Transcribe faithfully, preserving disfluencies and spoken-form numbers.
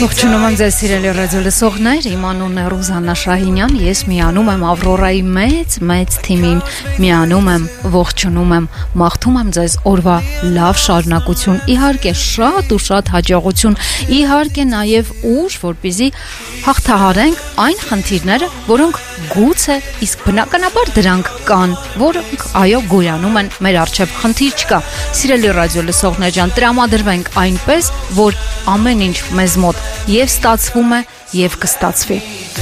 Ողջունում եմ ձեզ սիրելի ռադիո լսողներ, իմ անունն է Ռուզաննա Շահինյան, ես միանում եմ Ավրորայի մեծ մեծ թիմին, միանում եմ, ողջունում եմ, մաղթում եմ ձեզ օրվա լավ շարունակություն, իհարկե շատ ու շատ հաջողություն, իհարկե նաև ուժ, որպեսզի հաղթահարենք այն խնդիրները, որոնք գուցե իսկ բնականաբար դրանք կան, որոնք այո գոյանում են մեր առջև, խնդիր չկա։ Սիրելի ռադիո լսողներ ջան, տրամադրվենք այնպես, որ ամեն ինչ մեզ մոտ եւ ստացվում է եւ կստացվի։